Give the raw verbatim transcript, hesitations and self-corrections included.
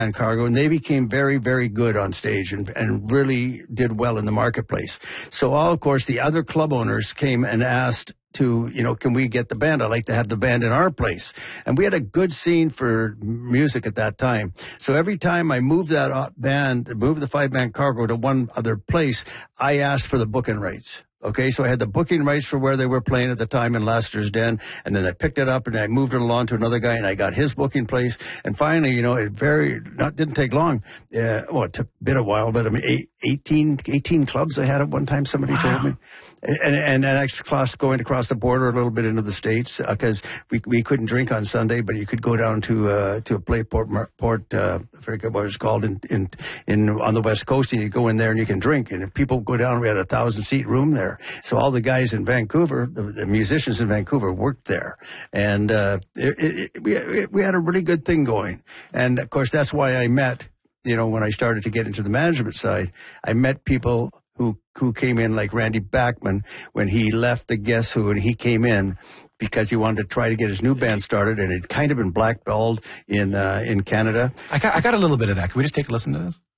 and Cargo, and they became very, very good on stage and, and really did well in the marketplace. So all, of course, the other club owners came and asked to, you know, can we get the band? I'd like to have the band in our place. And we had a good scene for music at that time. So every time I moved that band, moved the five-man Cargo to one other place, I asked for the booking rights. Okay, so I had the booking rights for where they were playing at the time in Lester's Den, and then I picked it up and I moved it along to another guy, and I got his booking place. And finally, you know, it very not didn't take long. Uh, well, it took a bit of while, but I mean, eight, eighteen, eighteen clubs I had at one time. Somebody wow. told me, and and and actually crossed going across the border a little bit into the States because uh, we we couldn't drink on Sunday, but you could go down to uh, to a place Port Port uh, I forget what it's called in in in on the West Coast, and you go in there and you can drink. And if people go down, we had a thousand seat room there. So all the guys in Vancouver, the, the musicians in Vancouver worked there. And uh, it, it, it, we, we had a really good thing going. And, of course, that's why I met, you know, when I started to get into the management side, I met people who who came in like Randy Bachman when he left the Guess Who, and he came in because he wanted to try to get his new band started, and it kind of been blackballed in uh, in Canada. I got, I got a little bit of that. Can we just take a listen to this?